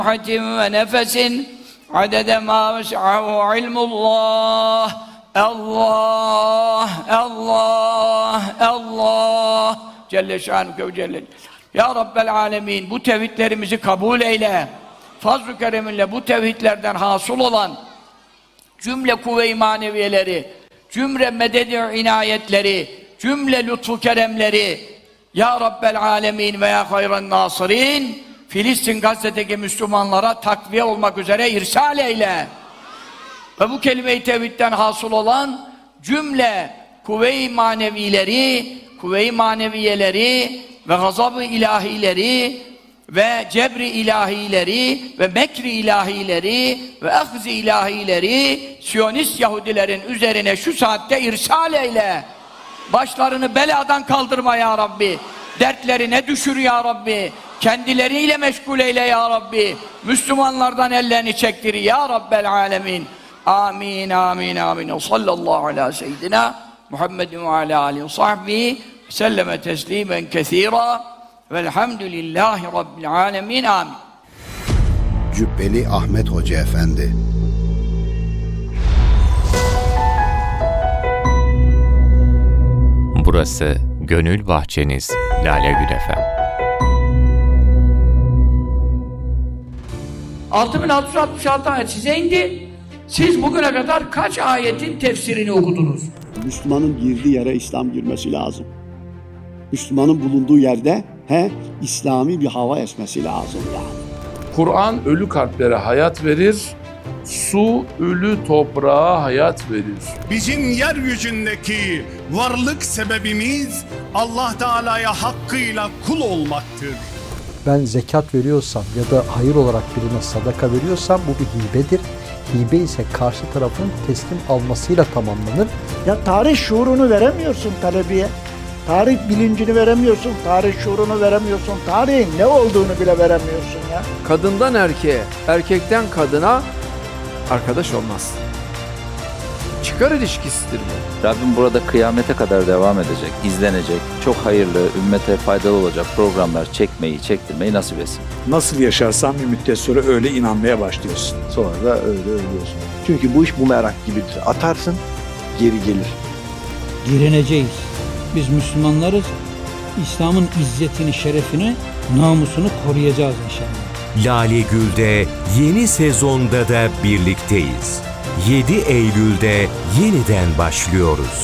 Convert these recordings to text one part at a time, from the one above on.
ve nefesin adede ma ves'ahu ilmullah. Allah, Allah, Allah Celle şanuke ve celle. Ya Rabbel alemin, bu tevhidlerimizi kabul eyle. Fazl-ı kereminle bu tevhidlerden hasıl olan cümle kuvve-i maneviyeleri, cümle meded-i inayetleri, cümle lütfu keremleri, Ya Rabbel alemin ve ya hayran nasirin, Filistin, Gazze'deki Müslümanlara takviye olmak üzere irsal eyle. Ve bu kelime-i tevhidden hasıl olan cümle kuvve-i manevileri, kuvve-i maneviyeleri ve gazab-ı ilahileri ve cebri ilahileri ve mekri ilahileri ve ahz-i ilahileri Siyonist Yahudilerin üzerine şu saatte irsal eyle. Başlarını beladan kaldırma ya Rabbi. Dertlerine düşür ya Rabbi. Kendileriyle meşgul eyle ya Rabbi. Müslümanlardan ellerini çektir ya Rabbel alemin. Amin, amin, amin. Sallallahu ala seyyidina Muhammedin ve ala alihi ve sahbihi selleme teslimen kethira velhamdülillahi rabbil alemin. Amin. Cübbeli Ahmet Hoca Efendi. Burası Gönül Bahçeniz, Lale Gül FM. 6666 ayet size indi. Siz bugüne kadar kaç ayetin tefsirini okudunuz? Müslümanın girdiği yere İslam girmesi lazım. Müslümanın bulunduğu yerde İslami bir hava esmesi lazım yani. Kur'an ölü kalplere hayat verir, su ölü toprağa hayat verir. Bizim yeryüzündeki varlık sebebimiz Allah Teala'ya hakkıyla kul olmaktır. Ben zekat veriyorsam ya da hayır olarak birine sadaka veriyorsam bu bir hibedir. Hibe ise karşı tarafın teslim almasıyla tamamlanır. Ya tarih şuurunu veremiyorsun talebeye. Tarih bilincini veremiyorsun, tarih şuurunu veremiyorsun, tarihin ne olduğunu bile veremiyorsun ya. Kadından erkeğe, erkekten kadına arkadaş olmaz. Çıkar ilişkisidir bu. Rabbim burada kıyamete kadar devam edecek, izlenecek, çok hayırlı, ümmete faydalı olacak programlar çektirmeyi nasip etsin. Nasıl yaşarsan bir müddet sonra öyle inanmaya başlıyorsun. Sonra da öyle ölüyorsun. Çünkü bu iş bumerang gibidir. Atarsın, geri gelir. Direneceğiz. Biz Müslümanlarız. İslam'ın izzetini, şerefini, namusunu koruyacağız inşallah. Lale Gül'de yeni sezonda da birlikteyiz. 7 Eylül'de yeniden başlıyoruz.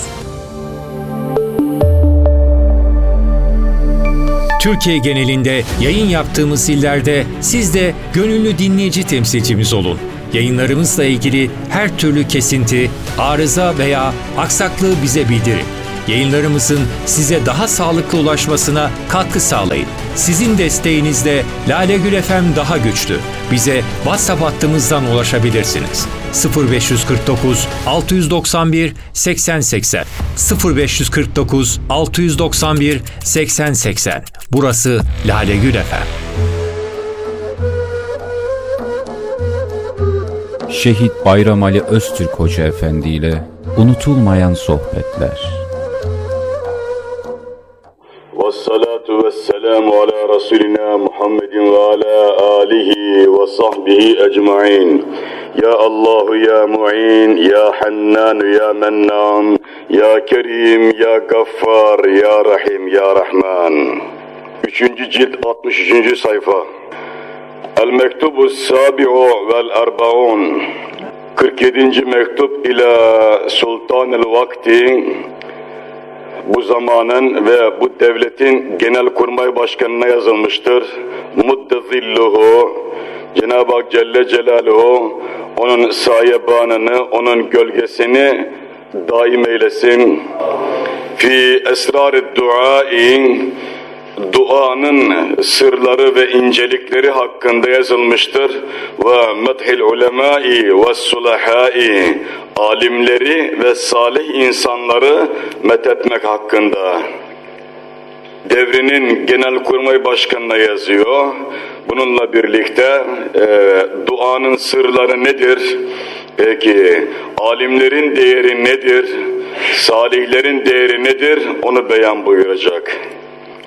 Türkiye genelinde yayın yaptığımız illerde siz de gönüllü dinleyici temsilcimiz olun. Yayınlarımızla ilgili her türlü kesinti, arıza veya aksaklığı bize bildirin. Yayınlarımızın size daha sağlıklı ulaşmasına katkı sağlayın. Sizin desteğinizle Lale Gül FM daha güçlü. Bize WhatsApp hattımızdan ulaşabilirsiniz. 0549 691 80 80 0549 691 80 80. Burası Lale Gül FM. Şehit Bayram Ali Öztürk Hoca Efendi ile unutulmayan sohbetler. Vessalatu vesselamu ala Resulina Muhammedin ve ala alihi ve sahbihi ecmain. Ya Allahu ya Mu'in, ya Hannan, ya Mennan, ya Kerim, ya Gaffar, ya Rahim, ya Rahman. 3. cilt 63. sayfa. El-Mektubu Sabi'u vel-Arba'un. 47. mektup ila Sultan-ül Vakti. Bu zamanın ve bu devletin Genelkurmay Başkanı'na yazılmıştır. Muddezilluhu, Cenab-ı Hak Celle Celaluhu onun sayebanını, onun gölgesini daim eylesin. Fi esrar-ı duai, duanın sırları ve incelikleri hakkında yazılmıştır. Ve medhil ulemai ve sulahai, alimleri ve salih insanları methetmek hakkında. Devrinin Genelkurmay Başkanı'na yazıyor. Bununla birlikte duanın sırları nedir? Peki alimlerin değeri nedir? Salihlerin değeri nedir? Onu beyan buyuracak.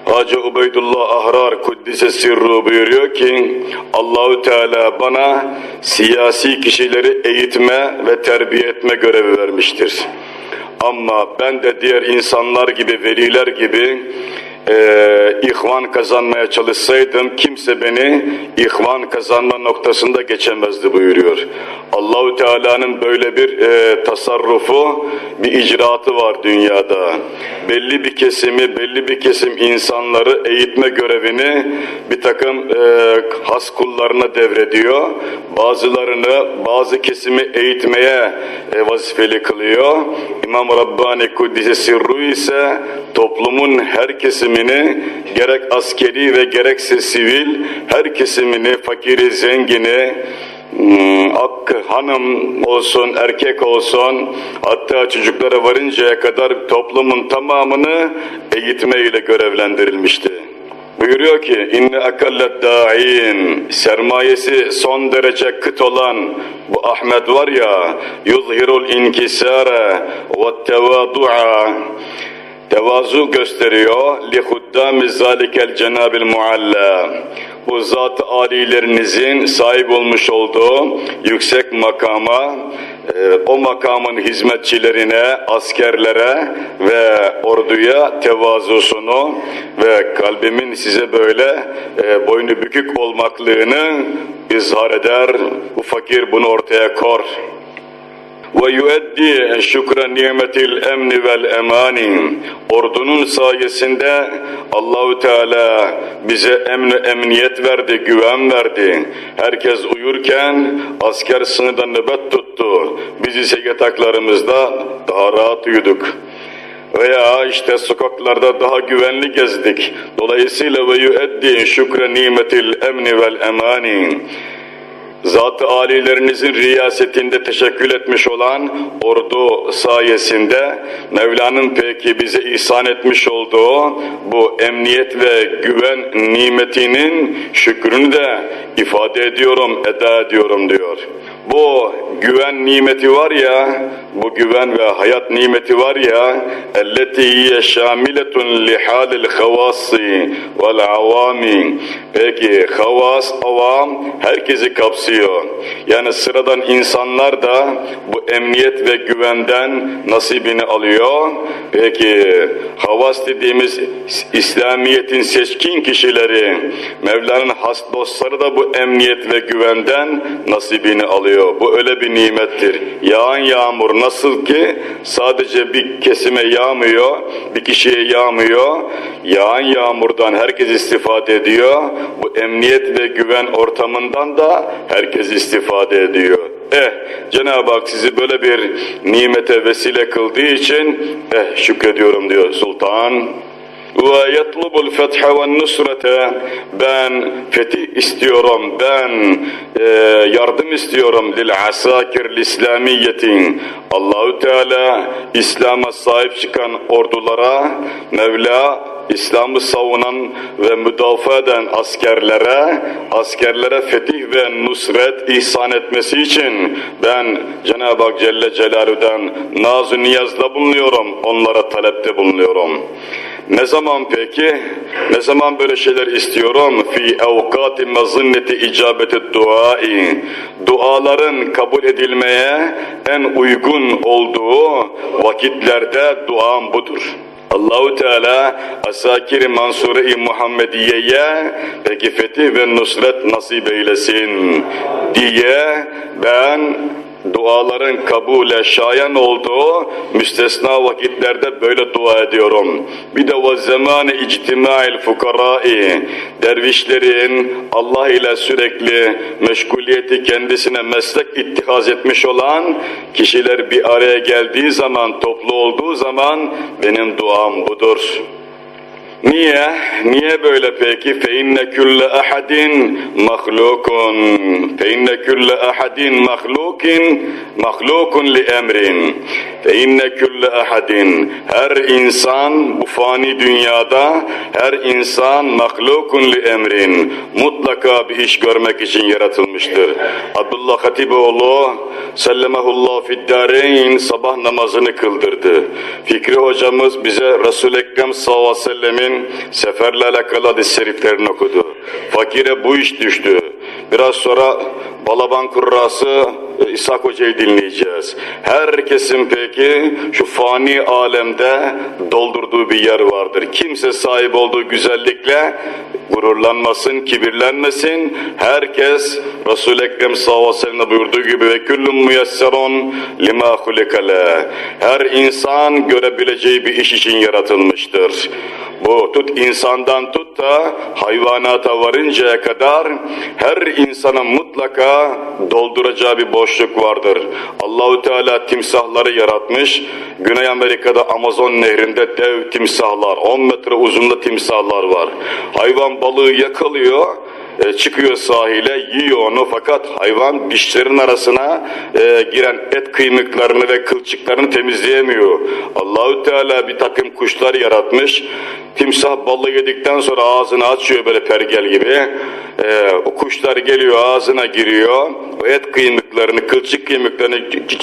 Hacı Ubeydullah Ahrar Kuddise Sirru buyuruyor ki Allahu Teala bana siyasi kişileri eğitme ve terbiye etme görevi vermiştir. Ama ben de diğer insanlar gibi, veliler gibi ihvan kazanmaya çalışsaydım kimse beni ihvan kazanma noktasında geçemezdi buyuruyor. Allahu Teala'nın böyle bir tasarrufu, bir icraatı var dünyada. Belli bir kesimi, belli bir kesim insanları eğitme görevini bir takım has kullarına devrediyor. Bazılarını, bazı kesimi eğitmeye vazifeli kılıyor. İmam Rabbani Kuddise Sirru ise toplumun her kesimini, gerek askeri ve gerekse sivil her kesimini, fakiri, zengini, hanım olsun, erkek olsun, hatta çocuklara varıncaya kadar toplumun tamamını eğitmeyle görevlendirilmişti. Buyuruyor ki inne akallet da'in, sermayesi son derece kıt olan bu Ahmet var ya, yuzhirul inkisara ve tevadu'a, tevazu gösteriyor li huddami zalikel cenabil mualla, bu zat-ı âlilerinizin sahip olmuş olduğu yüksek makama, o makamın hizmetçilerine, askerlere ve orduya tevazusunu ve kalbimin size böyle boynu bükük olmaklığını izhar eder. Bu fakir bunu ortaya kor. Ve yueddi şükre nimetil emni vel emani, ordunun sayesinde Allahu Teala bize emniyet verdi, güven verdi. Herkes uyurken asker sınırda nöbet tuttu. Biz ise yataklarımızda daha rahat uyuduk. Veya işte sokaklarda daha güvenli gezdik. Dolayısıyla ve yueddi şükre nimetil emni vel emani, Zat-ı âlilerinizin riyasetinde teşekkül etmiş olan ordu sayesinde Mevla'nın peki bize ihsan etmiş olduğu bu emniyet ve güven nimetinin şükrünü de ifade ediyorum, eda ediyorum diyor. Bu güven nimeti var ya, bu güven ve hayat nimeti var ya, elleti hiye şamiletun lihalil havasi vel avami. Peki havas, avam herkesi kapsıyor. Yani sıradan insanlar da bu emniyet ve güvenden nasibini alıyor. Peki havas dediğimiz İslamiyet'in seçkin kişileri, Mevla'nın has dostları da bu emniyet ve güvenden nasibini alıyor. Bu öyle bir nimettir. Yağan yağmur nasıl ki sadece bir kesime yağmıyor, bir kişiye yağmıyor. Yağan yağmurdan herkes istifade ediyor. Bu emniyet ve güven ortamından da herkes istifade ediyor. Cenab-ı Hak sizi böyle bir nimete vesile kıldığı için şükrediyorum diyor Sultan. وَيَطْلُبُ الْفَتْحَ وَالنُّسْرَةَ, ben fetih istiyorum, ben yardım istiyorum lil-asakir l-İslamiyetin, Allahu Teala İslam'a sahip çıkan ordulara, Mevla İslam'ı savunan ve müdafaa eden askerlere fetih ve nusret ihsan etmesi için ben Cenab-ı Hak Celle Celaluhu'dan naz-ı niyazda bulunuyorum, onlara talepte bulunuyorum. Ne zaman peki? Ne zaman böyle şeyler istiyorum? Fi evkati mazinneti icabeti duai, duaların kabul edilmeye en uygun olduğu vakitlerde duam budur. Allahu Teala asakir-i Mansure-i Muhammediye'ye peki fetih ve nusret nasip eylesin diye ben duaların kabule şayan olduğu müstesna vakitlerde böyle dua ediyorum. Bir de ve zamane ictima'il fukarai, dervişlerin Allah ile sürekli meşguliyeti kendisine meslek ittihaz etmiş olan kişiler bir araya geldiği zaman, toplu olduğu zaman benim duam budur. Niye? Niye böyle peki? فَاِنَّ كُلَّ أَحَدٍ مَخْلُوقٌ فَاِنَّ كُلَّ أَحَدٍ مَخْلُوقٌ لِأَمْرٍ فَاِنَّ كُلَّ kulle ahadin. Her insan bu fani dünyada, her insan mahlukun li emrin. Mutlaka bir iş görmek için yaratılmıştır. Abdullah Hatipoğlu sellemehullah fiddâreyn sabah namazını kıldırdı. Fikri hocamız bize Resul-i Ekrem sallallahu aleyhi ve sellemin seferle alakalı hadis-i şeriflerini okudu. Fakire bu iş düştü. Biraz sonra Balaban Kurrası İshak Hoca'yı dinleyeceğiz. Herkesin peki şu fani alemde doldurduğu bir yer vardır. Kimse sahip olduğu güzellikle gururlanmasın, kibirlenmesin. Herkes Resul-i Ekrem sallallahu aleyhi ve sellem'e buyurduğu gibi ve küllün müyesserun lima hulikale. Her insan görebileceği bir iş için yaratılmıştır. Bu insandan tut da hayvanata varıncaya kadar her insanın mutlaka dolduracağı bir boşluk vardır. Allahu Teala timsahları yaratmış. Güney Amerika'da Amazon nehrinde dev timsahlar, 10 metre uzunluğunda timsahlar var. Hayvan balığı yakalıyor, çıkıyor sahile, yiyor onu, fakat hayvan dişlerin arasına giren et kıymıklarını ve kılçıklarını temizleyemiyor. Allahu Teala bir takım kuşlar yaratmış. Timsah balığı yedikten sonra ağzını açıyor böyle pergel gibi. O kuşlar geliyor, ağzına giriyor. O et kıymıklarını, kılçık kıymıklarını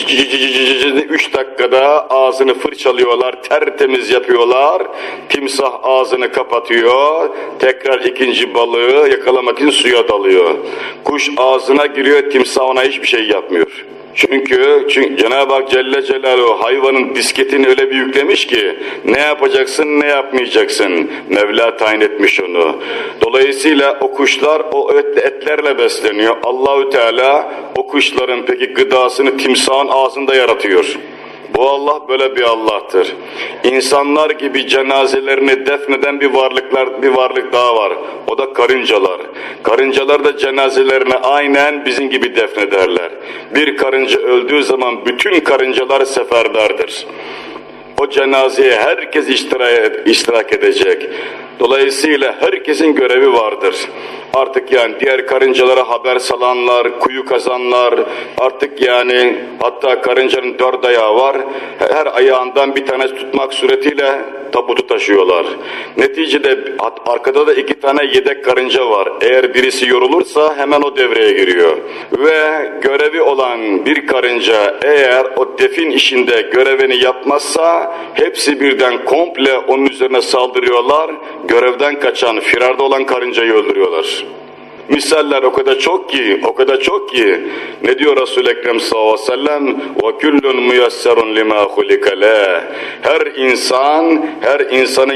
3 dakikada ağzını fırçalıyorlar, tertemiz yapıyorlar. Timsah ağzını kapatıyor. Tekrar ikinci balığı yakalamak için suya dalıyor. Kuş ağzına giriyor, timsah ona hiçbir şey yapmıyor. Çünkü Cenab-ı Hak Celle Celaluhu hayvanın disketini öyle bir yüklemiş ki ne yapacaksın, ne yapmayacaksın. Mevla tayin etmiş onu. Dolayısıyla o kuşlar o etlerle besleniyor. Allahü Teala o kuşların peki gıdasını timsahın ağzında yaratıyor. Bu Allah böyle bir Allah'tır. İnsanlar gibi cenazelerini defneden bir varlık daha var. O da karıncalar. Karıncalar da cenazelerini aynen bizim gibi defnederler. Bir karınca öldüğü zaman bütün karıncalar seferberdir. O cenazeye herkes iştirak edecek. Dolayısıyla herkesin görevi vardır. Artık yani diğer karıncalara haber salanlar, kuyu kazanlar, artık yani hatta karıncanın 4 ayağı var. Her ayağından bir tanesi tutmak suretiyle tabutu taşıyorlar. Neticede arkada da 2 tane yedek karınca var. Eğer birisi yorulursa hemen o devreye giriyor. Ve görevi olan bir karınca eğer o defin işinde görevini yapmazsa hepsi birden komple onun üzerine saldırıyorlar. Görevden kaçan, firarda olan karıncayı öldürüyorlar. Misaller o kadar çok ki ne diyor Resul-i Ekrem sallallahu aleyhi ve sellem وَكُلٌّ مُيَسَّرٌ لِمَا خُلِكَ لَهُ. Her insanın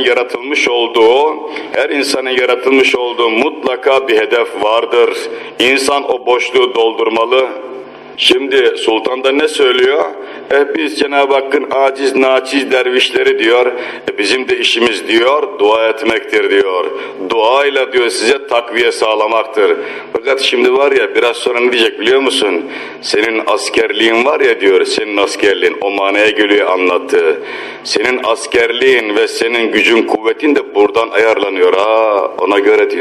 yaratılmış olduğu mutlaka bir hedef vardır. İnsan o boşluğu doldurmalı. Şimdi Sultan da ne söylüyor? Biz Cenab-ı Hakk'ın aciz naçiz dervişleri diyor. Bizim de işimiz diyor dua etmektir diyor. Duayla diyor size takviye sağlamaktır. Fakat şimdi var ya biraz sonra ne diyecek biliyor musun? Senin askerliğin var ya diyor, senin askerliğin o manaya geliyor anlattı. Senin askerliğin ve senin gücün kuvvetin de buradan ayarlanıyor. Ona göre diyor.